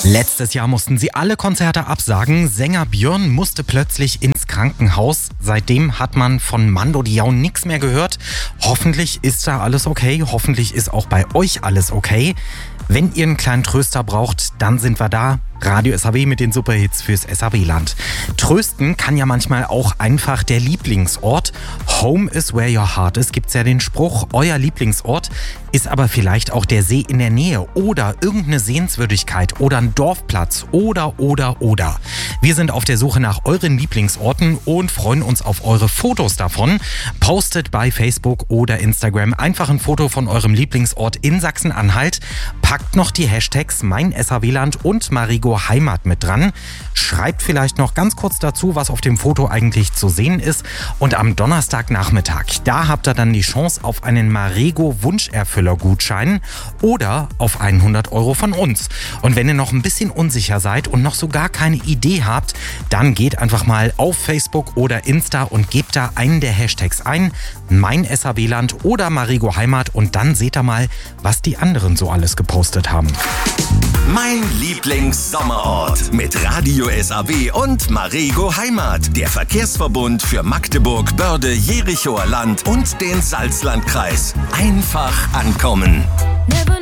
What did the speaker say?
Letztes Jahr mussten sie alle Konzerte absagen. Sänger Björn musste plötzlich ins Krankenhaus. Seitdem hat man von Mando Diao nichts mehr gehört. Hoffentlich ist da alles okay. Hoffentlich ist auch bei euch alles okay. Wenn ihr einen kleinen Tröster braucht, dann sind wir da. Radio SAW mit den Superhits fürs SAW-Land. Trösten kann ja manchmal auch einfach der Lieblingsort. Home is where your heart is, gibt's ja den Spruch. Euer Lieblingsort ist aber vielleicht auch der See in der Nähe oder irgendeine Sehenswürdigkeit oder ein Dorfplatz oder. Wir sind auf der Suche nach euren Lieblingsorten und freuen uns auf eure Fotos davon. Postet bei Facebook oder Instagram einfach ein Foto von eurem Lieblingsort in Sachsen-Anhalt. Packt noch die Hashtags mein SAW-Land und Marigo Heimat mit dran. Schreibt vielleicht noch ganz kurz dazu, was auf dem Foto eigentlich zu sehen ist. Und am Donnerstagnachmittag, da habt ihr dann die Chance auf einen Marigo Wunscherfüller-Gutschein oder auf 100 € von uns. Und wenn ihr noch ein bisschen unsicher seid und noch so gar keine Idee habt, dann geht einfach mal auf Facebook oder Insta und gebt da einen der Hashtags ein. Mein SAW-Land oder Marigo Heimat und dann seht ihr mal, was die anderen so alles gepostet haben. Mein Lieblingssommerort mit Radio SAW und Marigo Heimat. Der Verkehrsverbund für Magdeburg, Börde, Jerichoer Land und den Salzlandkreis. Einfach ankommen.